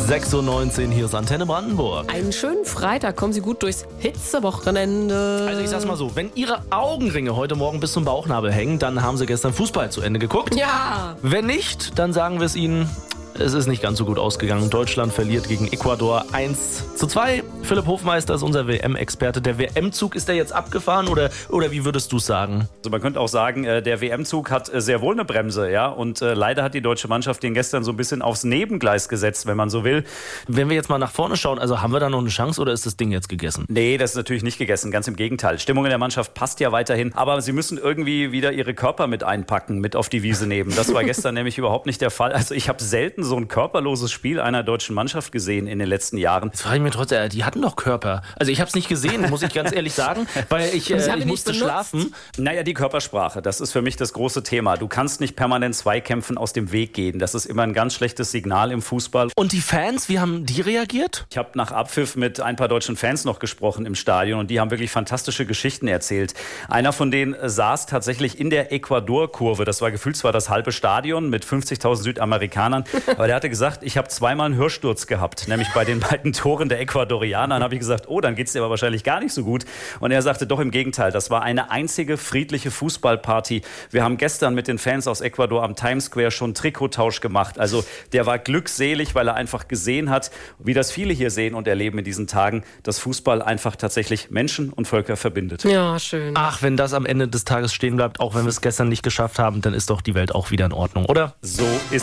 6:19 Uhr, hier ist Antenne Brandenburg. Einen schönen Freitag, kommen Sie gut durchs Hitzewochenende. Also ich sag's mal so, wenn Ihre Augenringe heute Morgen bis zum Bauchnabel hängen, dann haben Sie gestern Fußball zu Ende geguckt. Ja. Wenn nicht, dann sagen wir es Ihnen, es ist nicht ganz so gut ausgegangen. Deutschland verliert gegen Ecuador 1:2. Philipp Hofmeister ist unser WM-Experte. Der WM-Zug, ist der jetzt abgefahren oder wie würdest du sagen? Also man könnte auch sagen, der WM-Zug hat sehr wohl eine Bremse, ja. Und leider hat die deutsche Mannschaft den gestern so ein bisschen aufs Nebengleis gesetzt, wenn man so will. Wenn wir jetzt mal nach vorne schauen, also haben wir da noch eine Chance oder ist das Ding jetzt gegessen? Nee, das ist natürlich nicht gegessen, ganz im Gegenteil. Stimmung in der Mannschaft passt ja weiterhin, aber sie müssen irgendwie wieder ihre Körper mit einpacken, mit auf die Wiese nehmen. Das war gestern nämlich überhaupt nicht der Fall. Also ich habe selten so ein körperloses Spiel einer deutschen Mannschaft gesehen in den letzten Jahren. Jetzt frage ich mich trotzdem, die hatten doch Körper. Also ich habe es nicht gesehen, muss ich ganz ehrlich sagen, weil ich musste schlafen. Naja, die Körpersprache, das ist für mich das große Thema. Du kannst nicht permanent Zweikämpfen aus dem Weg gehen. Das ist immer ein ganz schlechtes Signal im Fußball. Und die Fans, wie haben die reagiert? Ich habe nach Abpfiff mit ein paar deutschen Fans noch gesprochen im Stadion und die haben wirklich fantastische Geschichten erzählt. Einer von denen saß tatsächlich in der Ecuador-Kurve. Das war gefühlt zwar das halbe Stadion mit 50.000 Südamerikanern, aber der hatte gesagt, ich habe zweimal einen Hörsturz gehabt, nämlich bei den beiden Toren der Ecuadorianer. Dann habe ich gesagt, oh, dann geht es dir aber wahrscheinlich gar nicht so gut. Und er sagte, doch im Gegenteil, das war eine einzige friedliche Fußballparty. Wir haben gestern mit den Fans aus Ecuador am Times Square schon Trikottausch gemacht. Also der war glückselig, weil er einfach gesehen hat, wie das viele hier sehen und erleben in diesen Tagen, dass Fußball einfach tatsächlich Menschen und Völker verbindet. Ja, schön. Ach, wenn das am Ende des Tages stehen bleibt, auch wenn wir es gestern nicht geschafft haben, dann ist doch die Welt auch wieder in Ordnung, oder? So ist